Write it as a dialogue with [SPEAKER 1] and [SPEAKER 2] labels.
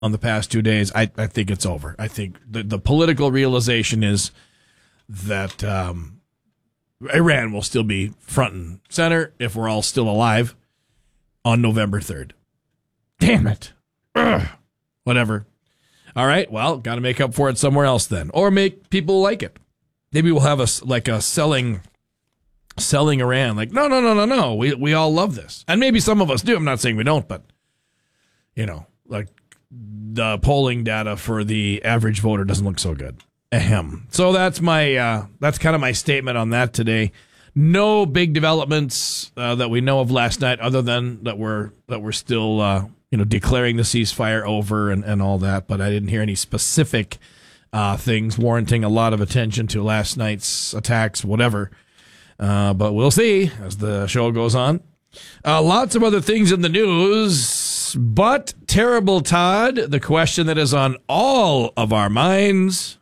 [SPEAKER 1] on the past 2 days, I think it's over. I think the political realization is that Iran will still be front and center if we're all still alive on November 3rd. Damn it. Ugh. Whatever. All right, well, got to make up for it somewhere else then. Or make people like it. Maybe we'll have a selling Iran. Like, no. We all love this. And maybe some of us do. I'm not saying we don't, but, like the polling data for the average voter doesn't look so good. Ahem. So that's kind of my statement on that today. No big developments that we know of last night, other than that we're still declaring the ceasefire over and all that. But I didn't hear any specific things warranting a lot of attention to last night's attacks, whatever. But we'll see as the show goes on. Lots of other things in the news, but Terrible Todd, the question that is on all of our minds.